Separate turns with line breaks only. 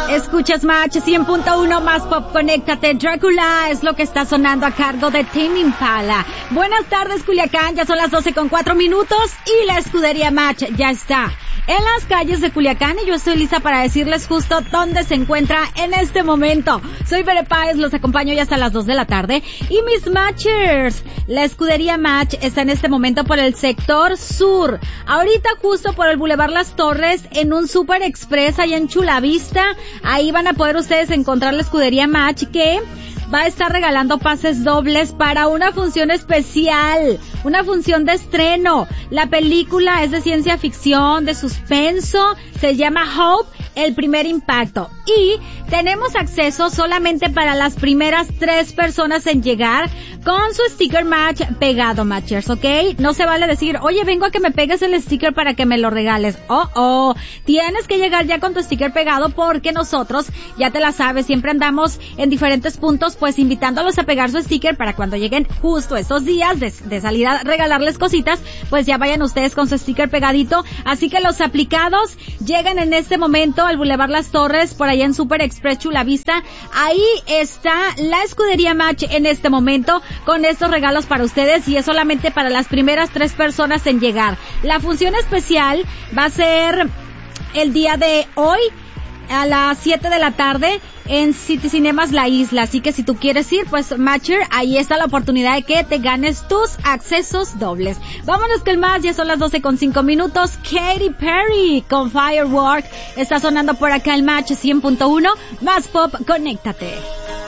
Escuchas Match 100.1 más pop, conéctate. Drácula es lo que está sonando a cargo de Tame Impala. Buenas tardes, Culiacán, ya son las 12:04 y la escudería Match ya está en las calles de Culiacán y yo estoy lista para decirles justo dónde se encuentra en este momento. Soy Bere Páez, los acompaño ya hasta las 2 de la tarde. Y mis Matchers, la escudería Match está en este momento por el sector sur. Ahorita justo por el Boulevard Las Torres, en un Super Express allá en Chulavista. Ahí van a poder ustedes encontrar la escudería Match que va a estar regalando pases dobles para una función especial, una función de estreno. La película es de ciencia ficción, de suspenso, se llama Hope, el primer impacto. Y tenemos acceso solamente para las primeras 3 personas en llegar con su sticker Match pegado, Matchers, ¿ok? No se vale decir, oye, vengo a que me pegues el sticker para que me lo regales. Tienes que llegar ya con tu sticker pegado porque nosotros, ya te la sabes, siempre andamos en diferentes puntos pues invitándolos a pegar su sticker para cuando lleguen justo estos días de salida a regalarles cositas, pues ya vayan ustedes con su sticker pegadito. Así que los aplicados llegan en este momento al Boulevard Las Torres, por allá en Super Express Chulavista. Ahí está la escudería Match en este momento con estos regalos para ustedes y es solamente para las primeras 3 personas en llegar. La función especial va a ser el día de hoy a las 7 de la tarde en City Cinemas La Isla, así que si tú quieres ir, pues Matcher, ahí está la oportunidad de que te ganes tus accesos dobles. Vámonos con más, ya son las 12:05. Katy Perry con Firework está sonando por acá el Match 100.1 más pop, conéctate.